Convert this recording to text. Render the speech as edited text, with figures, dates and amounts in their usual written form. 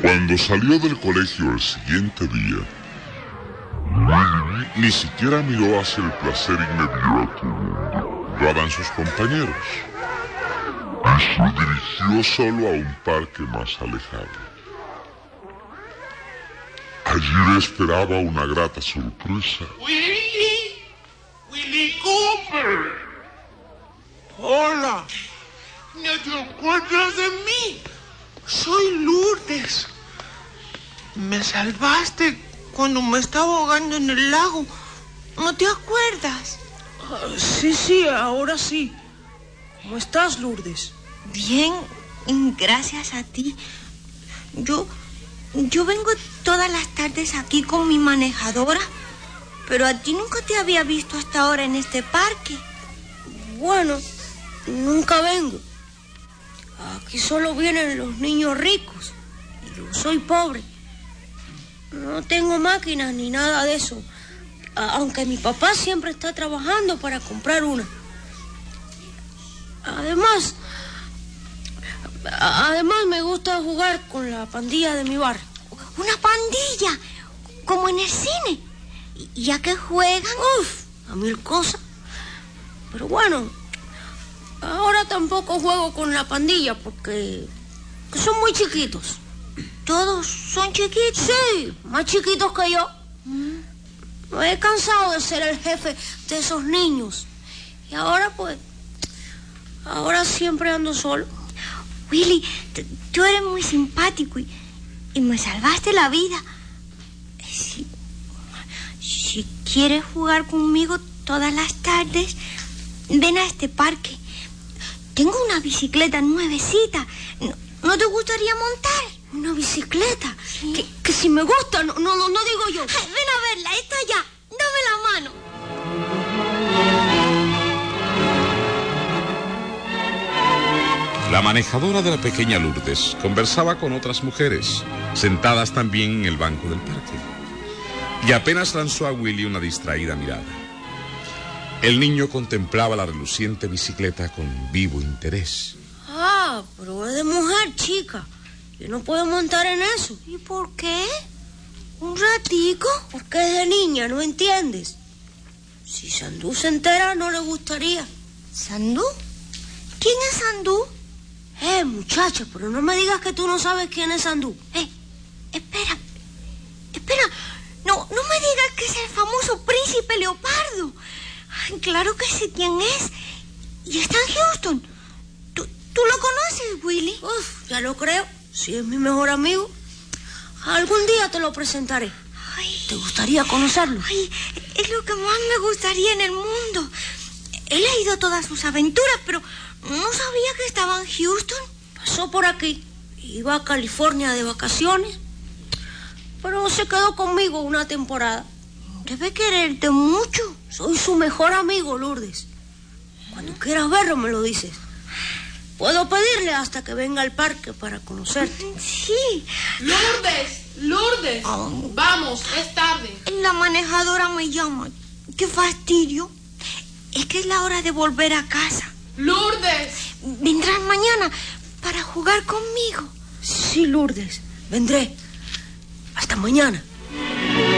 Cuando salió del colegio el siguiente día, Willy ni siquiera miró hacia el placer inmediato donde jugaban sus compañeros y se dirigió solo a un parque más alejado. Allí le esperaba una grata sorpresa. ¡Willy Cooper! Hola. ¿No te acuerdas de mí? Soy Lourdes. Me salvaste cuando me estaba ahogando en el lago. ¿No te acuerdas? Sí, ahora sí. ¿Cómo estás, Lourdes? Bien, gracias a ti. Yo vengo todas las tardes aquí con mi manejadora, pero a ti nunca te había visto hasta ahora en este parque. Bueno, nunca vengo. Aquí solo vienen los niños ricos. Y yo soy pobre. No tengo máquinas ni nada de eso. Aunque mi papá siempre está trabajando para comprar una. Además me gusta jugar con la pandilla de mi barrio. ¿Una pandilla? ¿Como en el cine? ¿Y a qué juegan? A 1000 cosas. Pero bueno, ahora tampoco juego con la pandilla porque son muy chiquitos. ¿Todos son chiquitos? Sí, más chiquitos que yo. Me he cansado de ser el jefe de esos niños. Y ahora siempre ando solo. Willy, tú eres muy simpático y me salvaste la vida. Si quieres jugar conmigo todas las tardes, ven a este parque. Tengo una bicicleta nuevecita. ¿No te gustaría montar? ¿Una bicicleta? Sí. Que si me gusta, no digo yo. Ay, ven a verla, está allá. Dame la mano. La manejadora de la pequeña Lourdes conversaba con otras mujeres, sentadas también en el banco del parque, y apenas lanzó a Willy una distraída mirada. El niño contemplaba la reluciente bicicleta con vivo interés. Pero es de mujer, chica. Yo no puedo montar en eso. ¿Y por qué? ¿Un ratico? Porque es de niña, ¿no entiendes? Si Sandú se entera, no le gustaría. ¿Sandú? ¿Quién es Sandú? Muchacha, pero no me digas que tú no sabes quién es Sandú. Espera. No me digas que es el famoso príncipe Leopardo. Ay, claro que sé quién es. Y está en Houston. ¿Tú lo conoces, Willy? Ya lo creo. Sí, es mi mejor amigo. Algún día te lo presentaré. Ay, ¿te gustaría conocerlo? Ay, es lo que más me gustaría en el mundo. He leído todas sus aventuras, pero no sabía que estaba en Houston. Pasó por aquí. Iba a California de vacaciones, pero se quedó conmigo una temporada. Debe quererte mucho. Soy su mejor amigo, Lourdes. Cuando quieras verlo, me lo dices. Puedo pedirle hasta que venga al parque para conocerte. Sí. Lourdes, vamos, es tarde. La manejadora me llama. Qué fastidio. Es que es la hora de volver a casa. Lourdes. ¿Vendrás mañana para jugar conmigo? Sí, Lourdes, vendré. Hasta mañana.